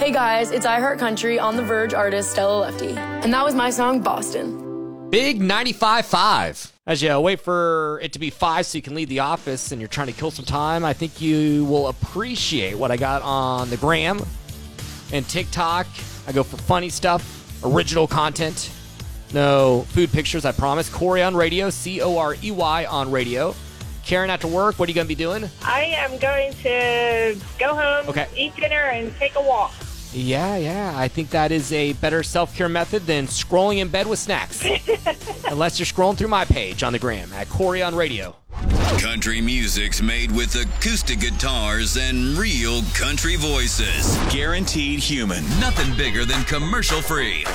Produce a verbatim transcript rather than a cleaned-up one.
Hey guys, it's I Heart Country on The Verge artist Stella Lefty. And that was my song, Boston. Big ninety-five point five. As you wait for it to be five so you can leave the office and you're trying to kill some time, I think you will appreciate what I got on the gram and TikTok. I go for funny stuff, original content. No food pictures, I promise. Corey on radio, C O R E Y on radio. Karen, after work, what are you going to be doing? I am going to go home, okay. eat dinner, and take a walk. Yeah, yeah. I think that is a better self-care method than scrolling in bed with snacks. Unless you're scrolling through my page on the gram at Corey on radio. Country music's made with acoustic guitars and real country voices. Guaranteed human. Nothing bigger than commercial free.